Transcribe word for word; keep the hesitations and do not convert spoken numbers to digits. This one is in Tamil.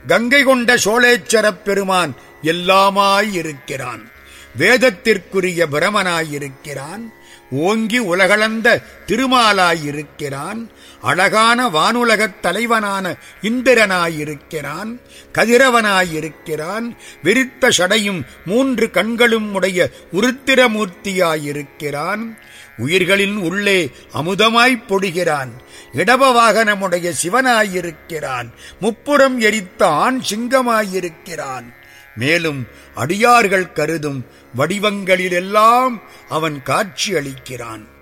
கங்கை கொண்ட சோழேச்சரப் பெருமான் எல்லாமாயிருக்கிறான். வேதத்திற்குரிய பிரமனாயிருக்கிறான். ஓங்கி உலகளந்த திருமாலாயிருக்கிறான். அழகான வானுலகத் தலைவனான இந்திரனாயிருக்கிறான். கதிரவனாயிருக்கிறான். விரித்த சடையும் மூன்று கண்களும் உடைய உருத்திரமூர்த்தியாயிருக்கிறான். உயிர்களின் உள்ளே அமுதமாய்ப் பொழிகிறான். இடபவாகனமுடைய சிவனாயிருக்கிறான். முப்புறம் எரித்த ஆண் சிங்கமாயிருக்கிறான். மேலும் அடியார்கள் கருதும் வடிவங்களிலெல்லாம் அவன் காட்சி அளிக்கிறான்.